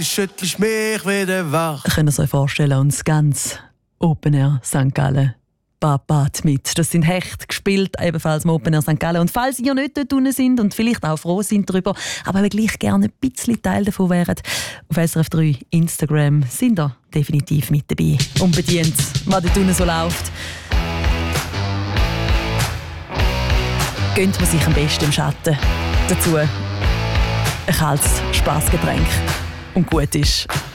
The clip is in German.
Schüttelst mich wieder wach. Könnt ihr euch vorstellen, uns ganz Open Air St. Gallen Papat mit. Das sind Hecht gespielt, ebenfalls im Open Air St. Gallen. Und falls ihr nicht dort unten sind und vielleicht auch froh sind darüber, aber gleich gerne ein bisschen Teil davon wären, auf SRF 3 Instagram sind ihr definitiv mit dabei. Unbedingt, was dort unten so läuft. Gönnt man sich am besten im Schatten. Dazu ein kaltes Spassgetränk. Und gut ist.